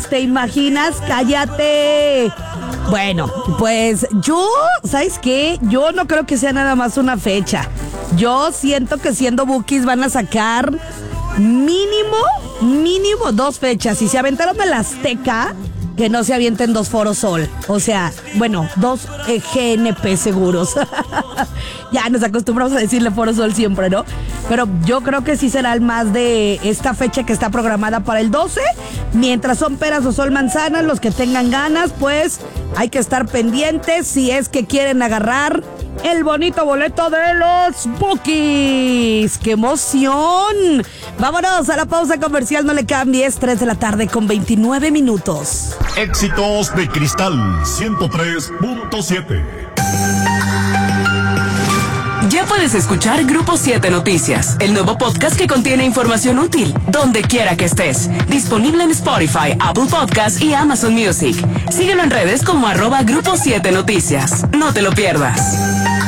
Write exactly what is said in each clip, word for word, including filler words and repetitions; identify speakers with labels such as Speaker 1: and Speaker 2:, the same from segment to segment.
Speaker 1: Bukis, ¿te imaginas? ¡Cállate! Bueno, pues yo, ¿sabes qué? Yo no creo que sea nada más una fecha. Yo siento que siendo Bukis van a sacar mínimo, mínimo dos fechas. Si se aventaron de la Azteca, que no se avienten dos Foro Sol. O sea, bueno, dos eh, G N P seguros. Ya nos acostumbramos a decirle Foro Sol siempre, ¿no? Pero yo creo que sí será el más de esta fecha que está programada para el doce. Mientras son peras o sol manzanas, los que tengan ganas, pues hay que estar pendientes si es que quieren agarrar el bonito boleto de los Bukis. ¡Qué emoción! Vámonos a la pausa comercial, no le cambies. tres de la tarde con veintinueve minutos.
Speaker 2: Éxitos de Cristal ciento tres punto siete.
Speaker 3: Ya puedes escuchar Grupo siete Noticias, el nuevo podcast que contiene información útil, donde quiera que estés. Disponible en Spotify, Apple Podcasts y Amazon Music. Síguelo en redes como arroba Grupo siete Noticias. No te lo pierdas.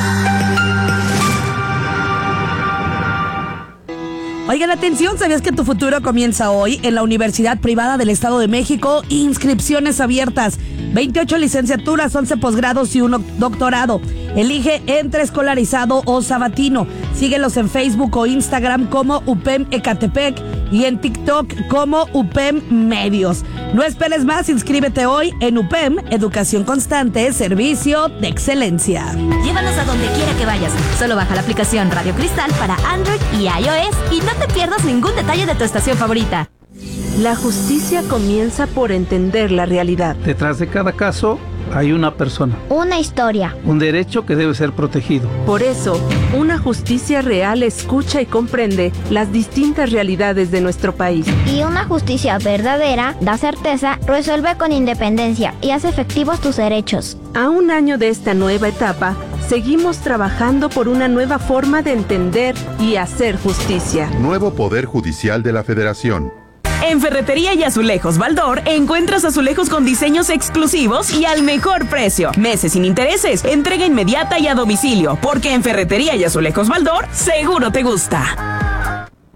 Speaker 1: Oigan, atención, ¿sabías que tu futuro comienza hoy en la Universidad Privada del Estado de México? Inscripciones abiertas, veintiocho licenciaturas, once posgrados y uno doctorado. Elige entre escolarizado o sabatino. Síguelos en Facebook o Instagram como U P E M Ecatepec y en TikTok como U P E M Medios. No esperes más, inscríbete hoy en U P E M, Educación Constante, Servicio de Excelencia.
Speaker 4: Llévanos a donde quiera que vayas. Solo baja la aplicación Radio Cristal para Android y iOS y no te pierdas ningún detalle de tu estación favorita.
Speaker 5: La justicia comienza por entender la realidad.
Speaker 6: Detrás de cada caso hay una persona.
Speaker 7: Una historia.
Speaker 6: Un derecho que debe ser protegido.
Speaker 5: Por eso, una justicia real escucha y comprende las distintas realidades de nuestro país.
Speaker 7: Y una justicia verdadera da certeza, resuelve con independencia y hace efectivos tus derechos.
Speaker 5: A un año de esta nueva etapa, seguimos trabajando por una nueva forma de entender y hacer justicia.
Speaker 8: Nuevo Poder Judicial de la Federación.
Speaker 3: En Ferretería y Azulejos Baldor encuentras azulejos con diseños exclusivos y al mejor precio. Meses sin intereses, entrega inmediata y a domicilio, porque en Ferretería y Azulejos Baldor seguro te gusta.